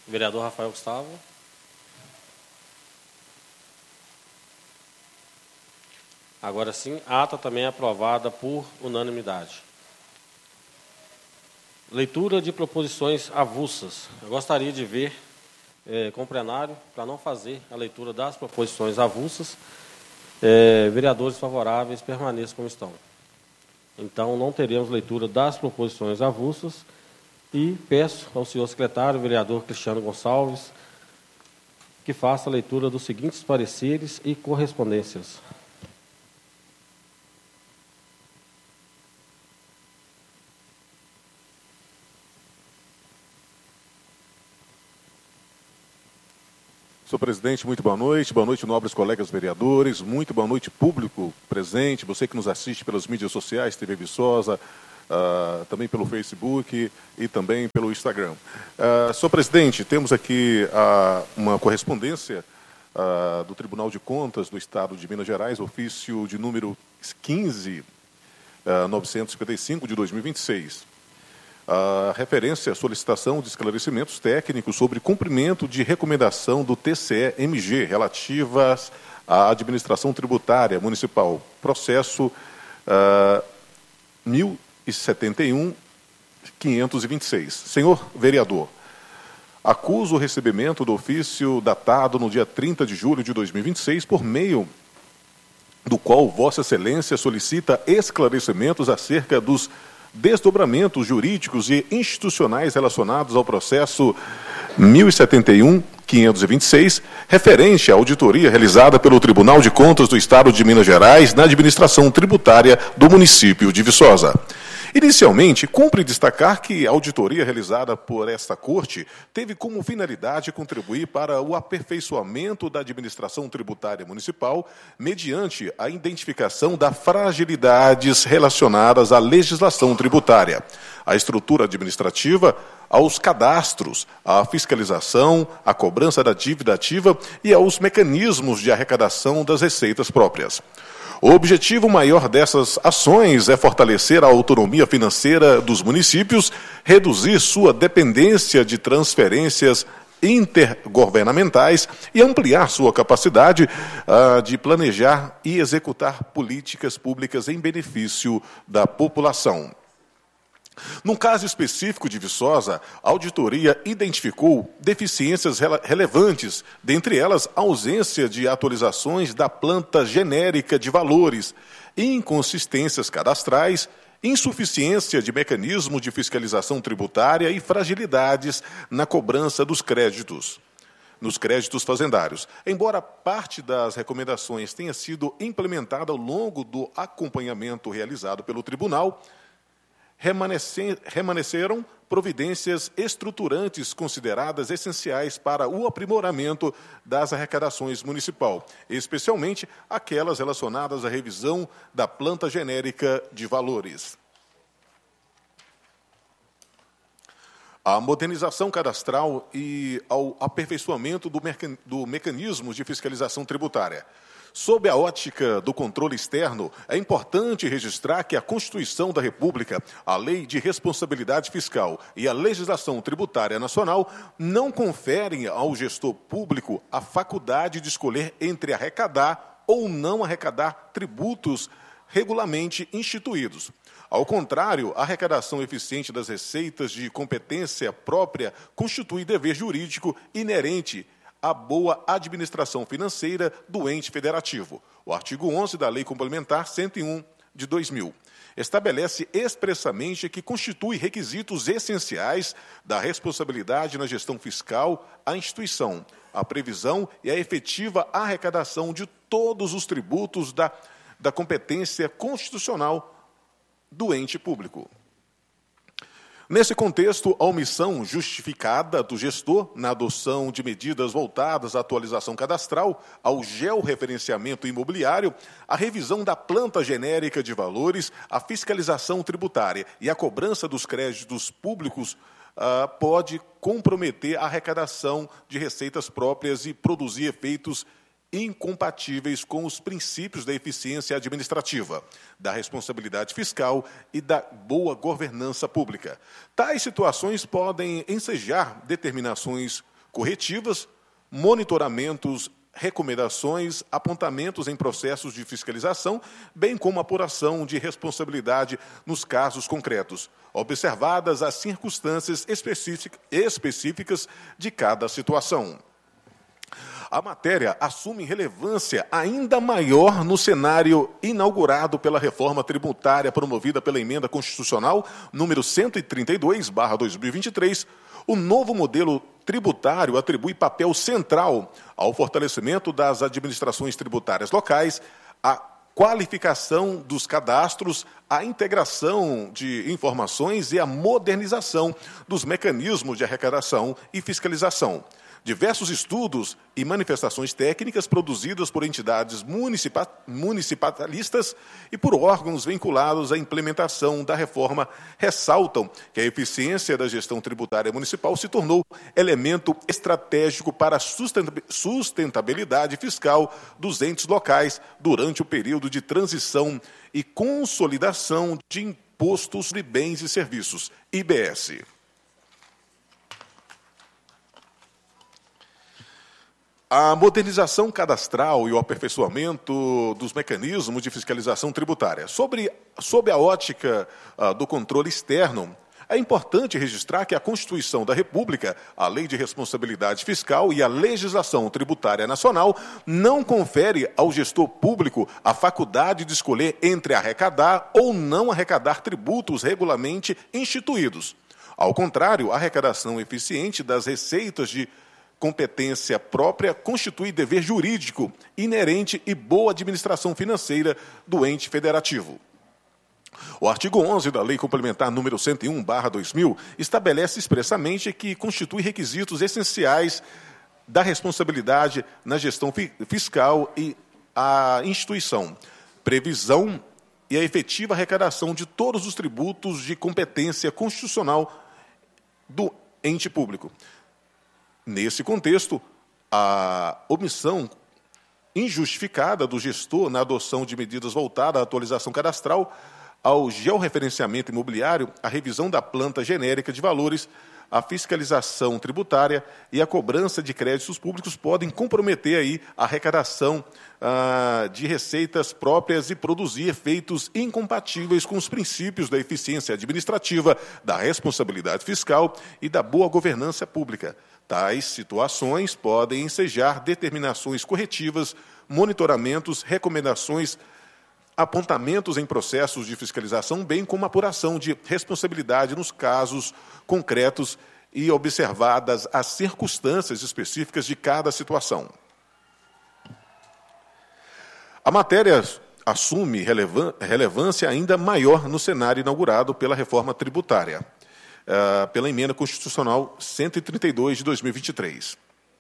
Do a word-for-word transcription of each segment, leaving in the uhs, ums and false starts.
Vereador Rafael Gustavo. Agora sim, a ata também é aprovada por unanimidade. Leitura de proposições avulsas. Eu gostaria de ver, é, com o plenário, para não fazer a leitura das proposições avulsas, é, vereadores favoráveis permaneçam como estão. Então, não teremos leitura das proposições avulsas e peço ao senhor secretário, vereador Cristiano Gonçalves, que faça a leitura dos seguintes pareceres e correspondências. Senhor presidente, muito boa noite. Boa noite, nobres colegas vereadores. Muito boa noite, público presente. Você que nos assiste pelas mídias sociais, T V Viçosa, uh, também pelo Facebook e também pelo Instagram. Uh, senhor presidente, temos aqui uh, uma correspondência uh, do Tribunal de Contas do Estado de Minas Gerais, ofício de número quinze mil novecentos e cinquenta e cinco, de dois mil e vinte e seis. A referência à solicitação de esclarecimentos técnicos sobre cumprimento de recomendação do T C E M G relativas à administração tributária municipal, processo uh, mil e setenta e um, quinhentos e vinte e seis. Senhor vereador, acuso o recebimento do ofício datado no dia trinta de julho de dois mil e vinte e seis, por meio do qual Vossa Excelência solicita esclarecimentos acerca dos desdobramentos jurídicos e institucionais relacionados ao processo mil e setenta e um, quinhentos e vinte e seis, referente à auditoria realizada pelo Tribunal de Contas do Estado de Minas Gerais na administração tributária do município de Viçosa. Inicialmente, cumpre destacar que a auditoria realizada por esta Corte teve como finalidade contribuir para o aperfeiçoamento da administração tributária municipal mediante a identificação das fragilidades relacionadas à legislação tributária, à estrutura administrativa, aos cadastros, à fiscalização, à cobrança da dívida ativa e aos mecanismos de arrecadação das receitas próprias. O objetivo maior dessas ações é fortalecer a autonomia financeira dos municípios, reduzir sua dependência de transferências intergovernamentais e ampliar sua capacidade uh, de planejar e executar políticas públicas em benefício da população. No caso específico de Viçosa, a auditoria identificou deficiências rele- relevantes, dentre elas a ausência de atualizações da planta genérica de valores, inconsistências cadastrais, insuficiência de mecanismo de fiscalização tributária e fragilidades na cobrança dos créditos, nos créditos fazendários. Embora parte das recomendações tenha sido implementada ao longo do acompanhamento realizado pelo tribunal, Remaneceram providências estruturantes consideradas essenciais para o aprimoramento das arrecadações municipal, especialmente aquelas relacionadas à revisão da planta genérica de valores. A modernização cadastral e ao aperfeiçoamento do, mecan- do mecanismo de fiscalização tributária. Sob a ótica do controle externo, é importante registrar que a Constituição da República, a Lei de Responsabilidade Fiscal e a legislação tributária nacional não conferem ao gestor público a faculdade de escolher entre arrecadar ou não arrecadar tributos regularmente instituídos. Ao contrário, a arrecadação eficiente das receitas de competência própria constitui dever jurídico inerente a boa administração financeira do ente federativo. O artigo onze da Lei Complementar cento e um, de dois mil, estabelece expressamente que constitui requisitos essenciais da responsabilidade na gestão fiscal a instituição, a previsão e a efetiva arrecadação de todos os tributos da, da competência constitucional do ente público. Nesse contexto, a omissão justificada do gestor na adoção de medidas voltadas à atualização cadastral, ao georreferenciamento imobiliário, à revisão da planta genérica de valores, à fiscalização tributária e à cobrança dos créditos públicos uh, pode comprometer a arrecadação de receitas próprias e produzir efeitos incompatíveis com os princípios da eficiência administrativa, da responsabilidade fiscal e da boa governança pública. Tais situações podem ensejar determinações corretivas, monitoramentos, recomendações, apontamentos em processos de fiscalização, bem como apuração de responsabilidade nos casos concretos, observadas as circunstâncias específicas de cada situação. A matéria assume relevância ainda maior no cenário inaugurado pela reforma tributária promovida pela Emenda Constitucional número cento e trinta e dois barra dois mil e vinte e três. O novo modelo tributário atribui papel central ao fortalecimento das administrações tributárias locais, à qualificação dos cadastros, à integração de informações e à modernização dos mecanismos de arrecadação e fiscalização. Diversos estudos e manifestações técnicas produzidas por entidades municipa- municipalistas e por órgãos vinculados à implementação da reforma ressaltam que a eficiência da gestão tributária municipal se tornou elemento estratégico para a sustentabilidade fiscal dos entes locais durante o período de transição e consolidação de impostos sobre bens e serviços, I B S. A modernização cadastral e o aperfeiçoamento dos mecanismos de fiscalização tributária. Sobre, sob a ótica uh, do controle externo, é importante registrar que a Constituição da República, a Lei de Responsabilidade Fiscal e a legislação tributária nacional não confere ao gestor público a faculdade de escolher entre arrecadar ou não arrecadar tributos regularmente instituídos. Ao contrário, a arrecadação eficiente das receitas de competência própria constitui dever jurídico inerente e boa administração financeira do ente federativo. O artigo onze da Lei Complementar número cento e um barra dois mil estabelece expressamente que constitui requisitos essenciais da responsabilidade na gestão fiscal e a instituição, previsão e a efetiva arrecadação de todos os tributos de competência constitucional do ente público. Nesse contexto, a omissão injustificada do gestor na adoção de medidas voltadas à atualização cadastral, ao georreferenciamento imobiliário, à revisão da planta genérica de valores, a fiscalização tributária e a cobrança de créditos públicos podem comprometer aí a arrecadação ah, de receitas próprias e produzir efeitos incompatíveis com os princípios da eficiência administrativa, da responsabilidade fiscal e da boa governança pública. Tais situações podem ensejar determinações corretivas, monitoramentos, recomendações, apontamentos em processos de fiscalização, bem como apuração de responsabilidade nos casos concretos e observadas as circunstâncias específicas de cada situação. A matéria assume relevância ainda maior no cenário inaugurado pela reforma tributária, Uh, pela Emenda Constitucional cento e trinta e dois de dois mil e vinte e três.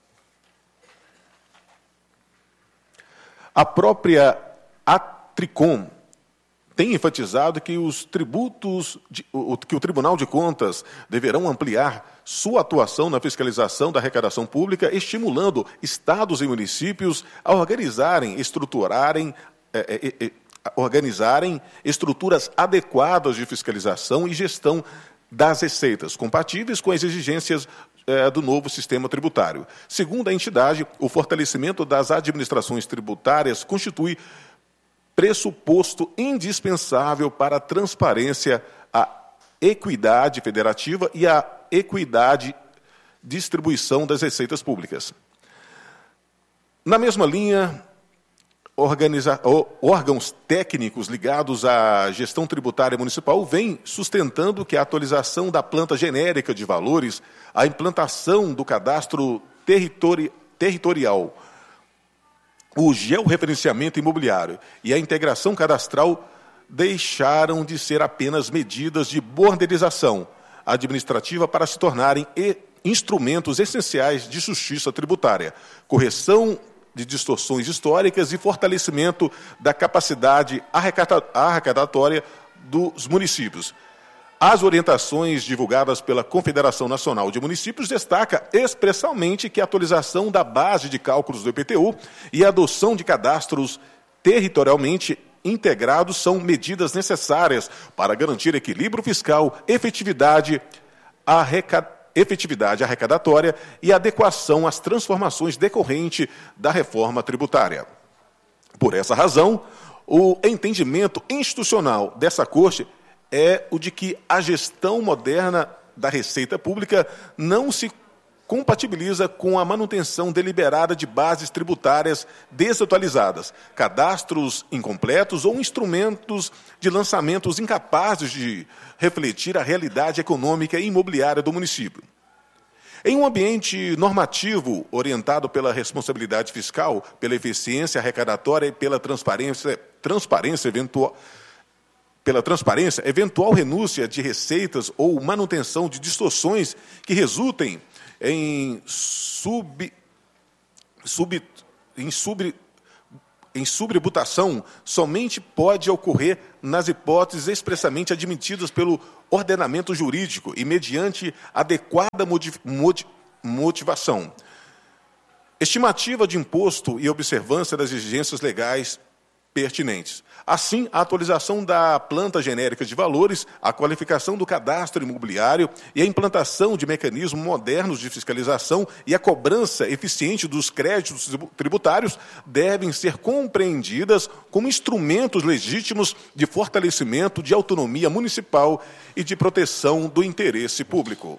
A própria Atricom tem enfatizado que os tributos, de, o, que o Tribunal de Contas deverão ampliar sua atuação na fiscalização da arrecadação pública, estimulando estados e municípios a organizarem, estruturarem, eh, eh, eh, organizarem estruturas adequadas de fiscalização e gestão das receitas, compatíveis com as exigências eh, do novo sistema tributário. Segundo a entidade, o fortalecimento das administrações tributárias constitui pressuposto indispensável para a transparência, a equidade federativa e a equidade de distribuição das receitas públicas. Na mesma linha, Organiza... órgãos técnicos ligados à gestão tributária municipal vêm sustentando que a atualização da planta genérica de valores, a implantação do cadastro territori... territorial, o georreferenciamento imobiliário e a integração cadastral deixaram de ser apenas medidas de modernização administrativa para se tornarem instrumentos essenciais de justiça tributária, correção de distorções históricas e fortalecimento da capacidade arrecadatória dos municípios. As orientações divulgadas pela Confederação Nacional de Municípios destacam expressamente que a atualização da base de cálculos do I P T U e a adoção de cadastros territorialmente integrados são medidas necessárias para garantir equilíbrio fiscal, efetividade, efetividade arrecadatória e adequação às transformações decorrentes da reforma tributária. Por essa razão, o entendimento institucional dessa Corte é o de que a gestão moderna da Receita Pública não se compatibiliza com a manutenção deliberada de bases tributárias desatualizadas, cadastros incompletos ou instrumentos de lançamentos incapazes de refletir a realidade econômica e imobiliária do município. Em um ambiente normativo orientado pela responsabilidade fiscal, pela eficiência arrecadatória e pela transparência, transparência eventual, pela transparência, eventual renúncia de receitas ou manutenção de distorções que resultem em sub, sub, em sub, em subreputação somente pode ocorrer nas hipóteses expressamente admitidas pelo ordenamento jurídico e mediante adequada motivação, estimativa de imposto e observância das exigências legais pertinentes. Assim, a atualização da planta genérica de valores, a qualificação do cadastro imobiliário e a implantação de mecanismos modernos de fiscalização e a cobrança eficiente dos créditos tributários devem ser compreendidas como instrumentos legítimos de fortalecimento de autonomia municipal e de proteção do interesse público.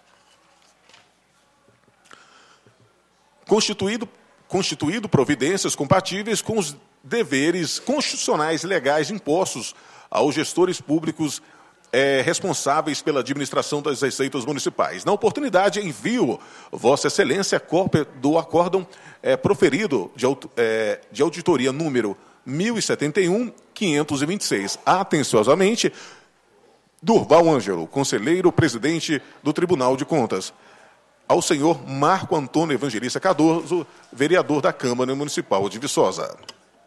Constituído, constituído providências compatíveis com os deveres constitucionais legais impostos aos gestores públicos é, responsáveis pela administração das receitas municipais. Na oportunidade, envio Vossa Excelência a cópia do acórdão é, proferido de, é, de auditoria número mil e setenta e um, quinhentos e vinte e seis. Atenciosamente, Durval Ângelo, conselheiro presidente do Tribunal de Contas. Ao senhor Marco Antônio Evangelista Cardoso, vereador da Câmara Municipal de Viçosa.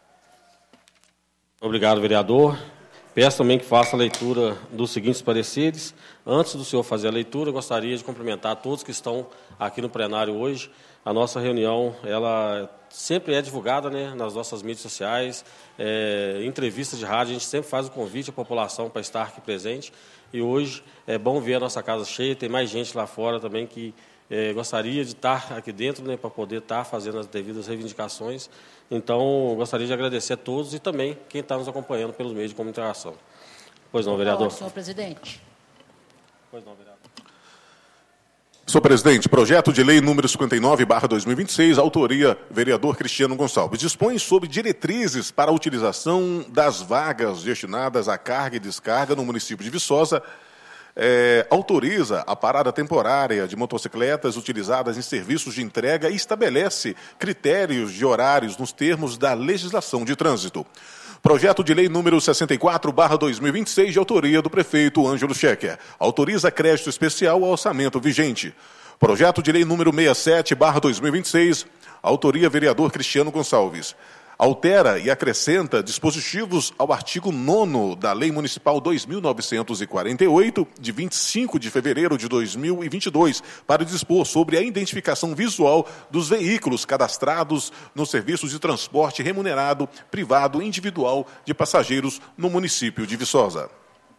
Obrigado, vereador. Peço também que faça a leitura dos seguintes pareceres. Antes do senhor fazer a leitura, eu gostaria de cumprimentar todos que estão aqui no plenário hoje. A nossa reunião, ela sempre é divulgada, né, nas nossas mídias sociais, é, entrevistas de rádio, a gente sempre faz o convite à população para estar aqui presente. E hoje é bom ver a nossa casa cheia, tem mais gente lá fora também que é, gostaria de estar aqui dentro, né, para poder estar fazendo as devidas reivindicações. Então, gostaria de agradecer a todos e também quem está nos acompanhando pelos meios de comunicação. Pois não, vereador. Senhor presidente. Pois não, vereador. Senhor presidente, projeto de lei número cinquenta e nove barra dois mil e vinte e seis, autoria vereador Cristiano Gonçalves, dispõe sobre diretrizes para a utilização das vagas destinadas à carga e descarga no município de Viçosa. É, autoriza a parada temporária de motocicletas utilizadas em serviços de entrega e estabelece critérios de horários nos termos da legislação de trânsito. Projeto de lei número sessenta e quatro barra dois mil e vinte e seis, de autoria do prefeito Ângelo Schecker. Autoriza crédito especial ao orçamento vigente. Projeto de lei número sessenta e sete barra dois mil e vinte e seis, autoria vereador Cristiano Gonçalves. Altera e acrescenta dispositivos ao artigo nono da Lei Municipal dois mil novecentos e quarenta e oito, de vinte e cinco de fevereiro de dois mil e vinte e dois, para dispor sobre a identificação visual dos veículos cadastrados nos serviços de transporte remunerado privado individual de passageiros no município de Viçosa.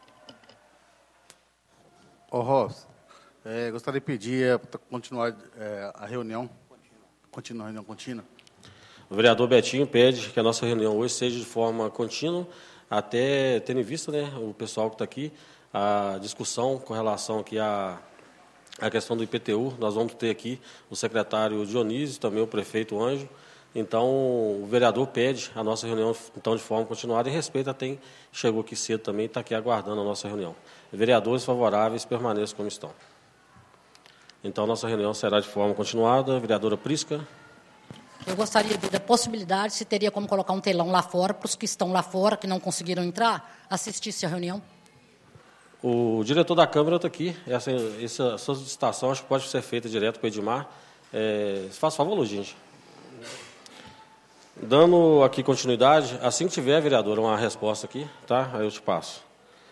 Ô, Ross, é, gostaria de pedir para continuar é, a reunião, continuar a reunião contínua. O vereador Betinho pede que a nossa reunião hoje seja de forma contínua, até tendo em vista, né, o pessoal que está aqui, a discussão com relação aqui à, à questão do I P T U. Nós vamos ter aqui o secretário Dionísio, também o prefeito Ângelo. Então, o vereador pede a nossa reunião então, de forma continuada e respeita quem chegou aqui cedo também e está aqui aguardando a nossa reunião. Vereadores favoráveis permaneçam como estão. Então, nossa reunião será de forma continuada. Vereadora Prisca. Eu gostaria de, da possibilidade, se teria como colocar um telão lá fora, para os que estão lá fora, que não conseguiram entrar, assistisse a reunião. O diretor da Câmara está aqui. Essa, essa solicitação acho que pode ser feita direto para o Edmar. É, faça favor, gente. Dando aqui continuidade, assim que tiver, vereadora, uma resposta aqui, tá? Aí eu te passo.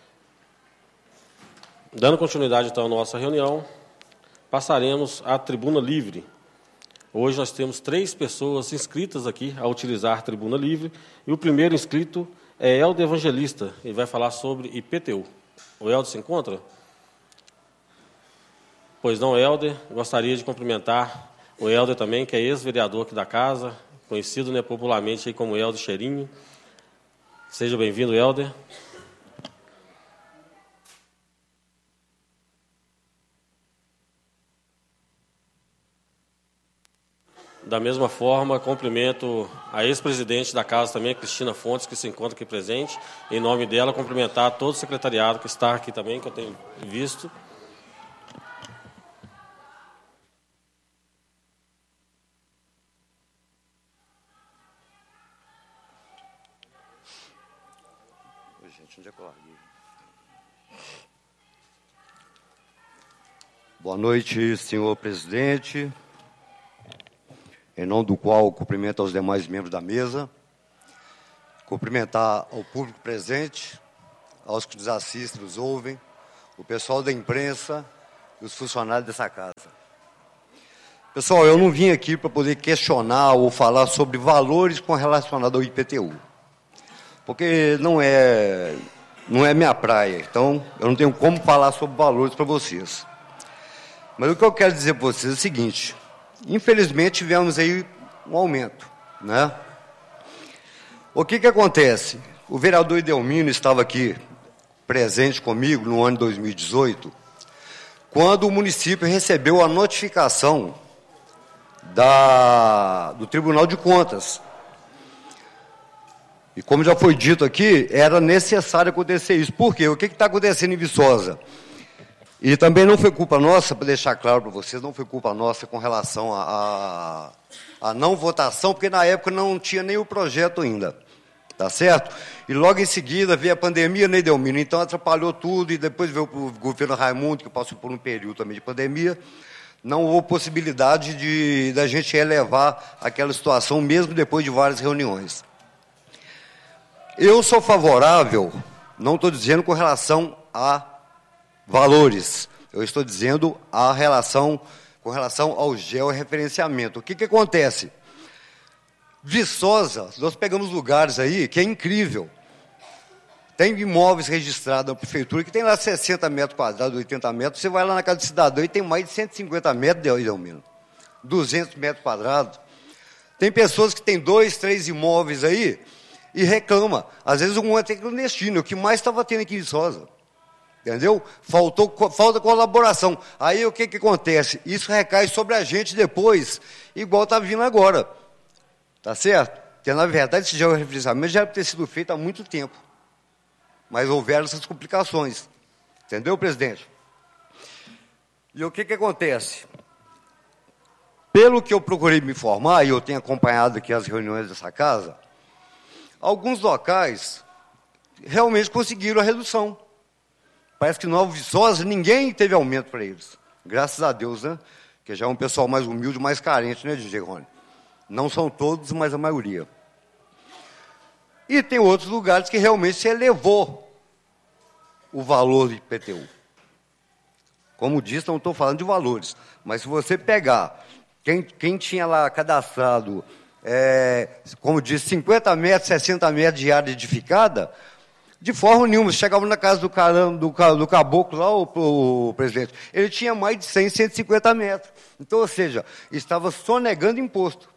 Dando continuidade, então, à nossa reunião, passaremos à tribuna livre. Hoje nós temos três pessoas inscritas aqui a utilizar a tribuna livre, e o primeiro inscrito é Helder Evangelista, ele vai falar sobre I P T U. O Helder se encontra? Pois não, Helder. Gostaria de cumprimentar o Helder também, que é ex-vereador aqui da casa, conhecido, né, popularmente aí como Helder Cheirinho. Seja bem-vindo, Helder. Da mesma forma, cumprimento a ex-presidente da casa também, Cristina Fontes, que se encontra aqui presente. Em nome dela, cumprimentar todo o secretariado que está aqui também, que eu tenho visto. Gente, onde é que eu larguei? Boa noite, senhor presidente, em nome do qual cumprimento aos demais membros da mesa, cumprimentar ao público presente, aos que nos assistem, nos ouvem, o pessoal da imprensa e os funcionários dessa casa. Pessoal, eu não vim aqui para poder questionar ou falar sobre valores com relacionado ao I P T U, porque não é, não é minha praia, então eu não tenho como falar sobre valores para vocês. Mas o que eu quero dizer para vocês é o seguinte: infelizmente tivemos aí um aumento, né? O que que acontece? O vereador Edelmino estava aqui presente comigo no ano de dois mil e dezoito, quando o município recebeu a notificação da, do Tribunal de Contas. E como já foi dito aqui, era necessário acontecer isso. Por quê? O que está acontecendo em Viçosa? E também não foi culpa nossa, para deixar claro para vocês, não foi culpa nossa com relação à a, a, a não votação, porque na época não tinha nem o projeto ainda, tá certo? E logo em seguida veio a pandemia, né, Edelmino? Então atrapalhou tudo, e depois veio o governo Raimundo, que passou por um período também de pandemia. Não houve possibilidade de da gente elevar aquela situação, mesmo depois de várias reuniões. Eu sou favorável, não estou dizendo com relação a valores, eu estou dizendo a relação, com relação ao georreferenciamento. O que que acontece? Viçosa, nós pegamos lugares aí que é incrível. Tem imóveis registrados na prefeitura que tem lá sessenta metros quadrados, oitenta metros, você vai lá na casa do cidadão e tem mais de cento e cinquenta metros, Edelmino, duzentos metros quadrados. Tem pessoas que têm dois, três imóveis aí e reclama. Às vezes um é até clandestino, o que mais estava tendo aqui em Viçosa. Entendeu? Faltou, falta colaboração. Aí o que que acontece? Isso recai sobre a gente depois, igual está vindo agora. Tá certo? Porque, na verdade, esse georreferenciamento já deve ter sido feito há muito tempo. Mas houveram essas complicações. Entendeu, presidente? E o que que acontece? Pelo que eu procurei me informar, e eu tenho acompanhado aqui as reuniões dessa casa, alguns locais realmente conseguiram a redução. Parece que Nova Viçosa, ninguém teve aumento para eles. Graças a Deus, né? Que já é um pessoal mais humilde, mais carente, né, D J Rony? Não são todos, mas a maioria. E tem outros lugares que realmente se elevou o valor do I P T U. Como disse, não estou falando de valores, mas se você pegar quem, quem tinha lá cadastrado, é, como disse, cinquenta metros, sessenta metros de área edificada, de forma nenhuma, chegava na casa do, caramba, do, do caboclo lá, o, o presidente, ele tinha mais de cem, cento e cinquenta metros. Então, ou seja, estava sonegando imposto.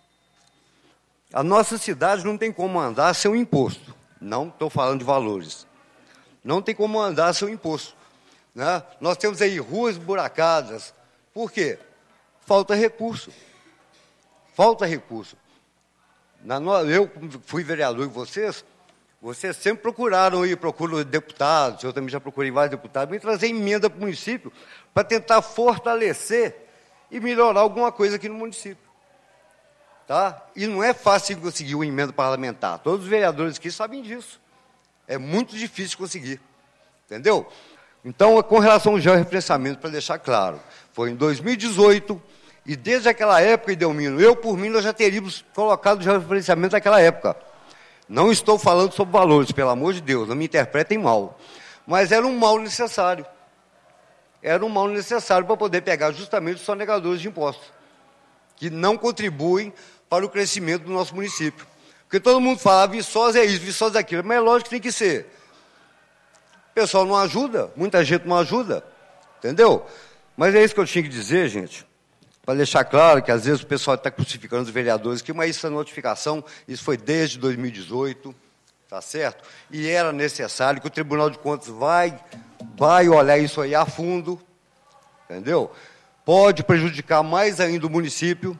A nossa cidade não tem como andar sem um imposto. Não estou falando de valores. Não tem como andar sem um imposto. Né? Nós temos aí ruas buracadas. Por quê? Falta recurso. Falta recurso. Na, eu fui vereador e vocês... Vocês sempre procuraram aí, procuram deputados, eu também já procurei vários deputados, me trazer emenda para o município para tentar fortalecer e melhorar alguma coisa aqui no município. Tá? E não é fácil conseguir uma emenda parlamentar. Todos os vereadores aqui sabem disso. É muito difícil conseguir. Entendeu? Então, com relação ao georreferenciamento, para deixar claro, foi em dois mil e dezoito, e desde aquela época, Edelmino, eu por mim, nós já teríamos colocado o georreferenciamento naquela época. Não estou falando sobre valores, pelo amor de Deus, não me interpretem mal. Mas era um mal necessário. Era um mal necessário para poder pegar justamente os sonegadores de impostos, que não contribuem para o crescimento do nosso município. Porque todo mundo fala, Viçosa é isso, Viçosa é aquilo, mas é lógico que tem que ser. O pessoal não ajuda, muita gente não ajuda, entendeu? Mas é isso que eu tinha que dizer, gente, para deixar claro que às vezes o pessoal está crucificando os vereadores aqui, mas isso é notificação, isso foi desde dois mil e dezoito, tá certo? E era necessário que o Tribunal de Contas vai, vai olhar isso aí a fundo, entendeu? Pode prejudicar mais ainda o município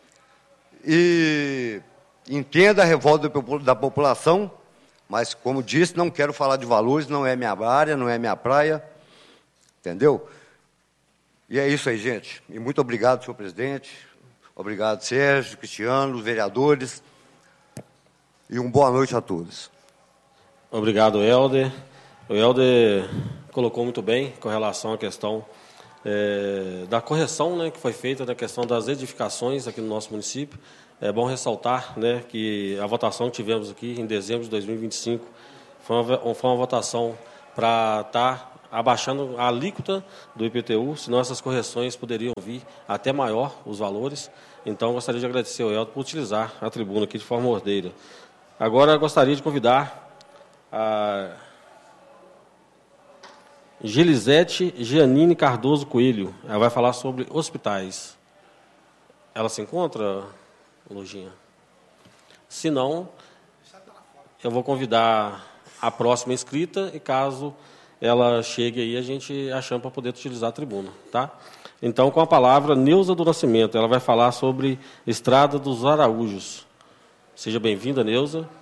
e entenda a revolta da população, mas, como disse, não quero falar de valores, não é minha área, não é minha praia, entendeu? E é isso aí, gente. E muito obrigado, senhor presidente. Obrigado, Sérgio, Cristiano, os vereadores. E uma boa noite a todos. Obrigado, Helder. O Helder colocou muito bem com relação à questão é, da correção, né, que foi feita na questão das edificações aqui no nosso município. É bom ressaltar, né, que a votação que tivemos aqui em dezembro de dois mil e vinte e cinco foi uma, foi uma votação para estar abaixando a alíquota do I P T U, senão essas correções poderiam vir até maior os valores. Então, gostaria de agradecer ao Helder por utilizar a tribuna aqui de forma ordeira. Agora, gostaria de convidar a Gelisete Giannini Cardoso Coelho. Ela vai falar sobre hospitais. Ela se encontra, Lojinha? Se não, eu vou convidar a próxima inscrita e, caso ela chegue aí, a gente achamos para poder utilizar a tribuna, tá? Então, com a palavra, Neuza do Nascimento. Ela vai falar sobre Estrada dos Araújos. Seja bem-vinda, Neuza.